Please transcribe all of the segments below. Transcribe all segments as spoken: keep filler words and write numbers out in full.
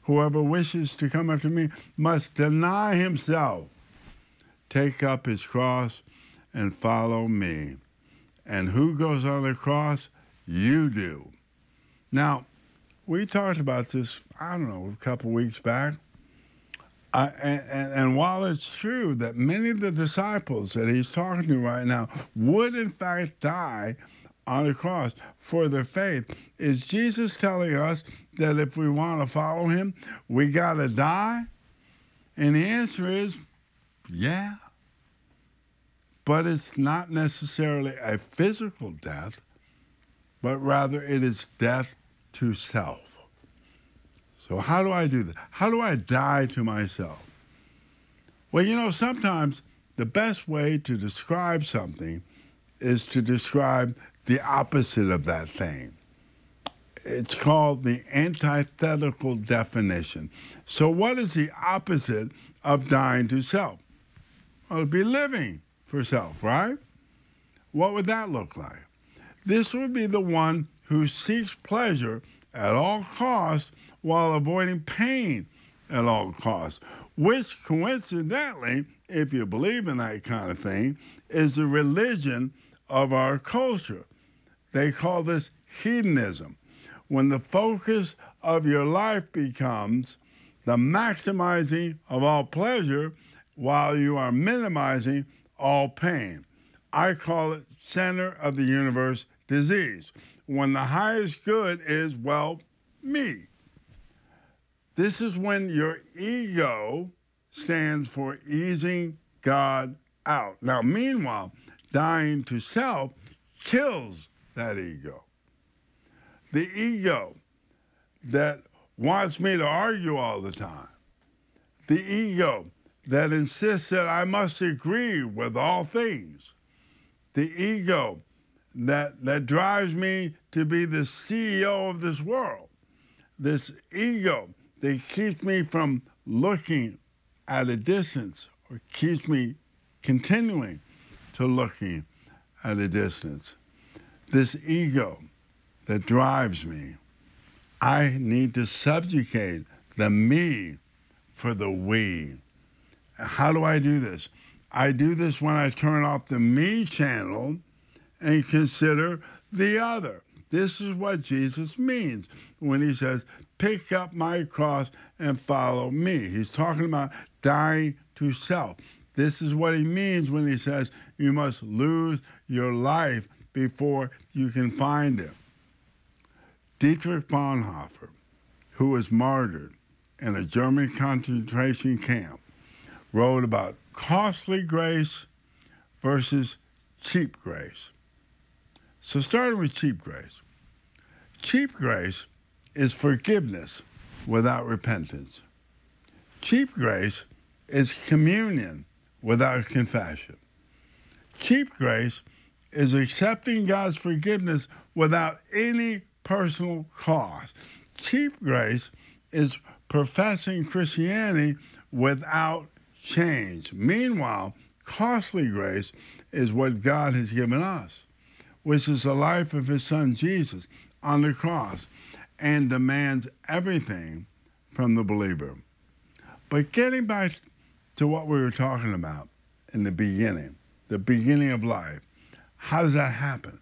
Whoever wishes to come after me must deny himself, take up his cross, and follow me. And who goes on the cross? You do. Now, we talked about this, I don't know, a couple weeks back. I, and, and while it's true that many of the disciples that he's talking to right now would in fact die on the cross for their faith, is Jesus telling us that if we want to follow him, we got to die? And the answer is, yeah. But it's not necessarily a physical death, but rather it is death to self. So how do I do that? How do I die to myself? Well, you know, sometimes the best way to describe something is to describe the opposite of that thing. It's called the antithetical definition. So what is the opposite of dying to self? Well, it'd be living for self, right? What would that look like? This would be the one who seeks pleasure at all costs while avoiding pain at all costs, which coincidentally, if you believe in that kind of thing, is the religion of our culture. They call this hedonism, when the focus of your life becomes the maximizing of all pleasure while you are minimizing all pain. I call it center of the universe disease, when the highest good is, well, me. This is when your ego stands for easing God out. Now, meanwhile, dying to self kills that ego. The ego that wants me to argue all the time. The ego that insists that I must agree with all things. The ego that, that drives me to be the C E O of this world. This ego that keeps me from looking at a distance or keeps me continuing to looking at a distance. This ego that drives me, I need to subjugate the me for the we. How do I do this? I do this when I turn off the me channel and consider the other. This is what Jesus means when he says, pick up my cross and follow me. He's talking about dying to self. This is what he means when he says you must lose your life before you can find it. Dietrich Bonhoeffer, who was martyred in a German concentration camp, wrote about costly grace versus cheap grace. So starting with cheap grace. Cheap grace is forgiveness without repentance. Cheap grace is communion without confession. Cheap grace is accepting God's forgiveness without any personal cost. Cheap grace is professing Christianity without change. Meanwhile, costly grace is what God has given us, which is the life of his son Jesus on the cross, and demands everything from the believer. But getting back to what we were talking about in the beginning, the beginning of life, how does that happen?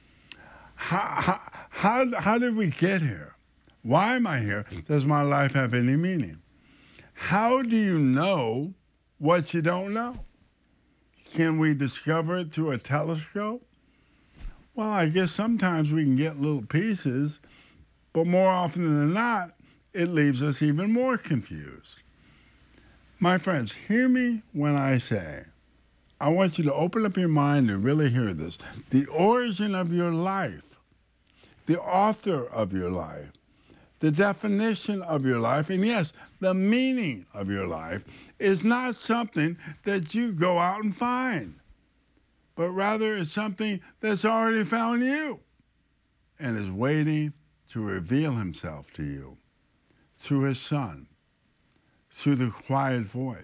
How, how, how, how did we get here? Why am I here? Does my life have any meaning? How do you know what you don't know? Can we discover it through a telescope? Well, I guess sometimes we can get little pieces, but more often than not, it leaves us even more confused. My friends, hear me when I say, I want you to open up your mind and really hear this. The origin of your life, the author of your life, the definition of your life, and yes, the meaning of your life is not something that you go out and find, but rather it's something that's already found you and is waiting to reveal himself to you through his son, through the quiet voice.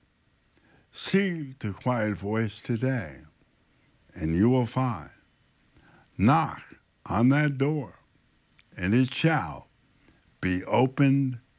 Seek the quiet voice today, and you will find. Knock on that door, and it shall be opened